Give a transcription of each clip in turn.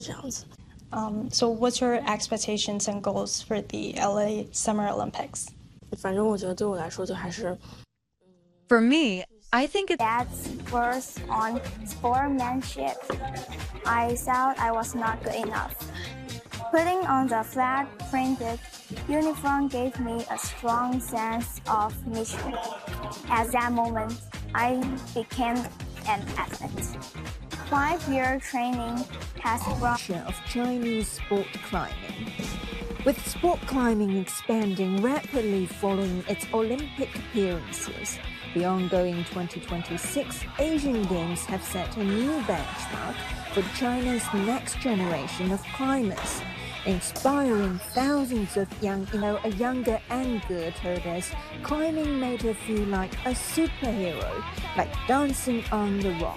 这样子。 So what's your expectations and goals for the LA Summer Olympics? 反正我觉得对我来说就还是。 For me, I think Dad's words on sportsmanship. I felt I was not good enough. Putting on the flag printed uniform gave me a strong sense of mission. At that moment, I became an athlete. 5-year training has brought of Chinese sport climbing. With sport climbing expanding rapidly following its Olympic appearances, the ongoing 2026 Asian Games have set a new benchmark for China's next generation of climbers, inspiring thousands of younger and good herders. Climbing made her feel like a superhero, like dancing on the rock.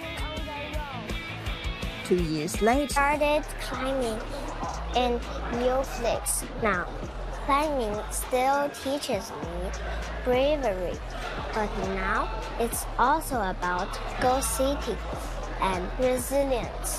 2 years later, started climbing in Netflix now. Climbing still teaches me bravery, but now it's also about goal setting and resilience.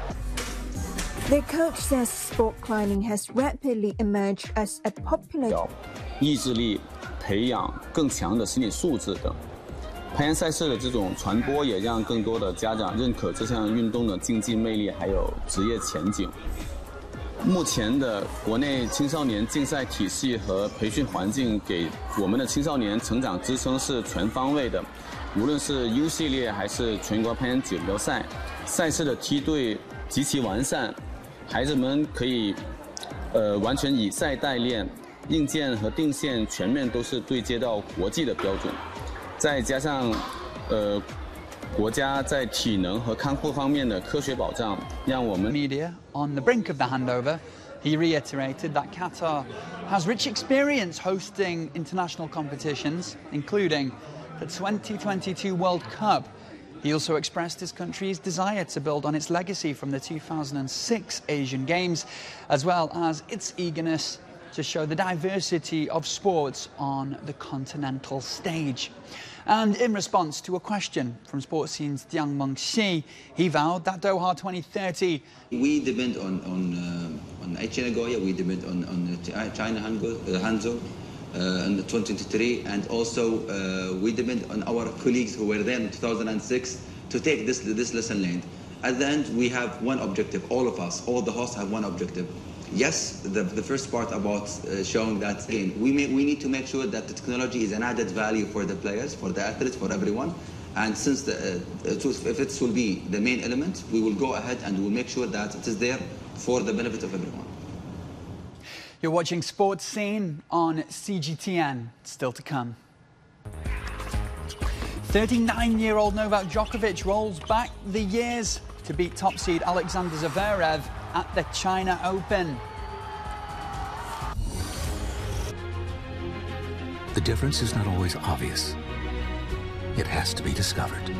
Their coach says sport climbing has rapidly emerged as a popular 意志力、培养更强的心理素质等。攀岩赛事的这种传播，也让更多的家长认可这项运动的竞技魅力还有职业前景。目前的国内青少年竞赛体系和培训环境，给我们的青少年成长支撑是全方位的。无论是 U 系列还是全国攀岩锦标赛，赛事的梯队极其完善，孩子们可以完全以赛代练，硬件和定线全面都是对接到国际的标准。再加上国家在体能和康复方面的科学保障，让我们 media on the brink of the handover. He reiterated that Qatar has rich experience hosting international competitions, including the 2022 World Cup. He also expressed his country's desire to build on its legacy from the 2006 Asian Games, as well as its eagerness to show the diversity of sports on the continental stage. And in response to a question from sports scene's Jiang Mengxi, he vowed that Doha 2030. We depend on Aichi Nagoya, we depend on China Hangzhou in 2023, and also we depend on our colleagues who were there in 2006 to take this lesson learned. At the end, we have one objective, all of us, all the hosts have one objective. Yes, the first part about showing that again, we need to make sure that the technology is an added value for the players, for the athletes, for everyone. And since if it will be the main element, we will go ahead and we'll make sure that it is there for the benefit of everyone. You're watching Sports Scene on CGTN. Still to come. 39-year-old Novak Djokovic rolls back the years to beat top seed Alexander Zverev at the China Open. The difference is not always obvious. It has to be discovered.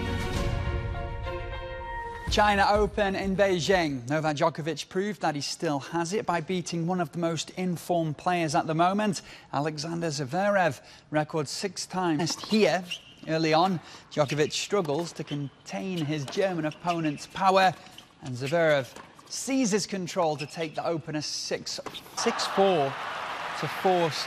China Open in Beijing. Novak Djokovic proved that he still has it by beating one of the most informed players at the moment, Alexander Zverev. Record 6 times here. Early on, Djokovic struggles to contain his German opponent's power, and Zverev seizes control to take the opener 6-4 to force